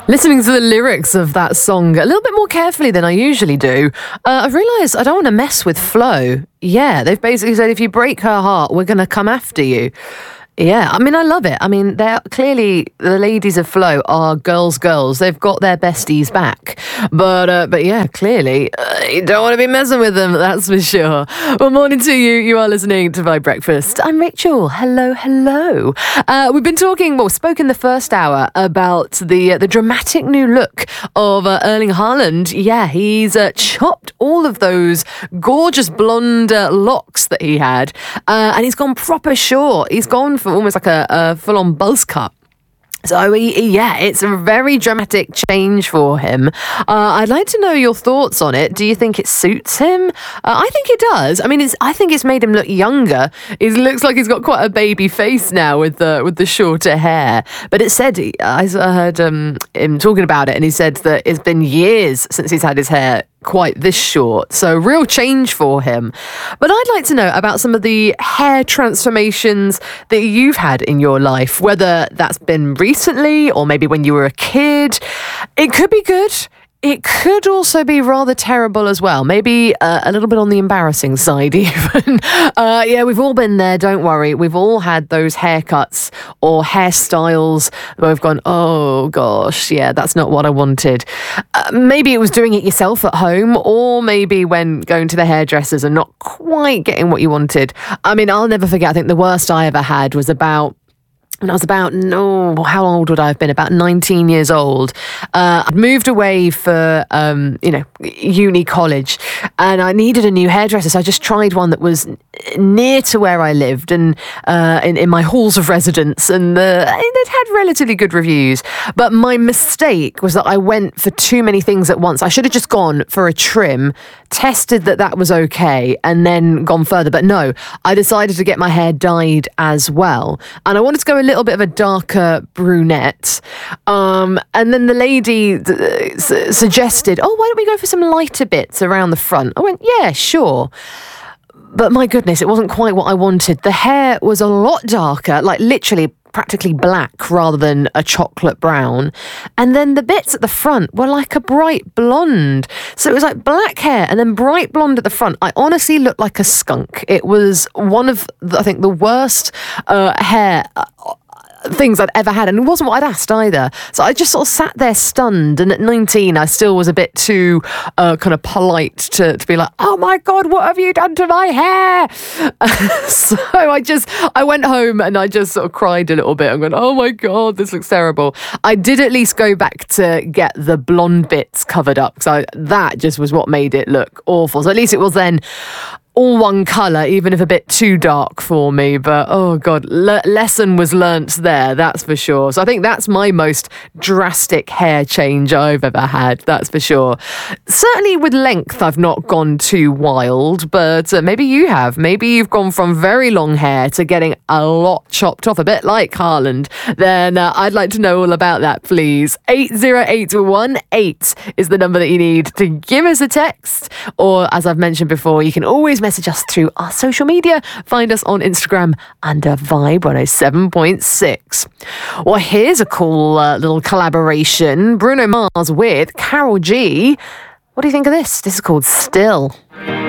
Listening to the lyrics of that song a little bit more carefully than I usually do, I've realised I don't want to mess with Flo. Yeah, they've basically said if you break her heart, we're going to come after you. Yeah, I mean, I love it. I mean, they're clearly, the ladies of Flo are girls. They've got their besties back. But yeah, clearly, you don't want to be messing with them, that's for sure. Well, morning to you. You are listening to Vibe Breakfast. I'm Rachel. Hello. We've been spoke in the first hour about the dramatic new look of Erling Haaland. Yeah, he's chopped all of those gorgeous blonde locks that he had, and he's gone proper short. He's gone for almost like a full-on buzz cut. So, it's a very dramatic change for him. I'd like to know your thoughts on it. Do you think it suits him? I think it does. I mean, I think it's made him look younger. It looks like he's got quite a baby face now with the shorter hair. But it said, I heard him talking about it, and he said that it's been years since he's had his hair quite this short, so real change for him. But I'd like to know about some of the hair transformations that you've had in your life, whether that's been recently or maybe when you were a kid. It could be good. It could also be rather terrible as well. Maybe a little bit on the embarrassing side even. Yeah, we've all been there, don't worry. We've all had those haircuts or hairstyles where we've gone, oh gosh, yeah, that's not what I wanted. Maybe it was doing it yourself at home, or maybe when going to the hairdressers and not quite getting what you wanted. I mean, I'll never forget, I think the worst I ever had was when I was how old would I have been? About 19 years old. I'd moved away for, uni college, and I needed a new hairdresser. So I just tried one that was near to where I lived and in my halls of residence. And they'd had relatively good reviews. But my mistake was that I went for too many things at once. I should have just gone for a trim, tested that was okay, and then gone further. But no, I decided to get my hair dyed as well. And I wanted to go a little bit of a darker brunette, and then the lady suggested, why don't we go for some lighter bits around the front? I went, yeah, sure. But my goodness, it wasn't quite what I wanted. The hair was a lot darker, like literally practically black rather than a chocolate brown. And then the bits at the front were like a bright blonde. So it was like black hair and then bright blonde at the front. I honestly looked like a skunk. It was one of, I think, the worst hair things I'd ever had, and it wasn't what I'd asked either. So I just sort of sat there stunned, and at 19 I still was a bit too kind of polite to be like, oh my god, what have you done to my hair? So I went home and I just sort of cried a little bit. I'm going, oh my god, this looks terrible. I did at least go back to get the blonde bits covered up, so that just was what made it look awful. So at least it was then all one colour, even if a bit too dark for me. But oh god, lesson was learnt there, that's for sure. So I think that's my most drastic hair change I've ever had, that's for sure. Certainly with length I've not gone too wild, but maybe you have. Maybe you've gone from very long hair to getting a lot chopped off, a bit like Haaland. Then I'd like to know all about that, please. 80818 is the number that you need to give us a text, or as I've mentioned before, you can always message us through our social media. Find us on Instagram under Vibe 107.6. Well, here's a cool little collaboration. Bruno Mars with Karol G. What do you think of this? This is called Still.